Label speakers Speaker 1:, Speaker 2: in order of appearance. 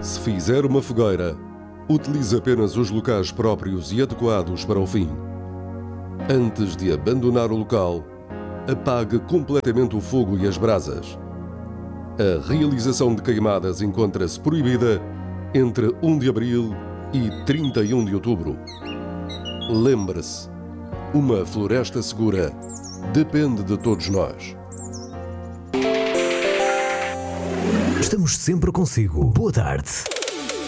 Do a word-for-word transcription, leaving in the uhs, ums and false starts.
Speaker 1: Se fizer uma fogueira, utilize apenas os locais próprios e adequados para o fim. Antes de abandonar o local, apague completamente o fogo e as brasas. A realização de queimadas encontra-se proibida entre primeiro de abril e trinta e um de outubro. Lembre-se, uma floresta segura depende de todos nós.
Speaker 2: Estamos sempre consigo. Boa tarde.